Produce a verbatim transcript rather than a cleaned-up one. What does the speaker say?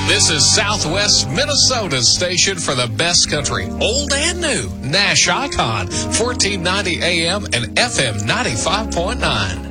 This is Southwest Minnesota's station for the best country, old and new. Nash Icon, fourteen ninety A M and F M ninety-five point nine.